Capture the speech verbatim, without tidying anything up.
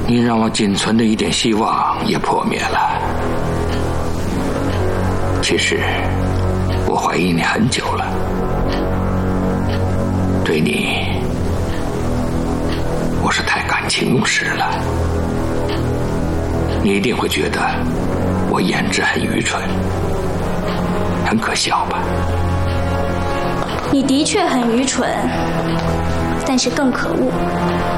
你让我仅存的一点希望也破灭了。其实我怀疑你很久了，对你我是太感情用事了。你一定会觉得我言之很愚蠢，很可笑吧？ 你的确很愚蠢，但是更可恶。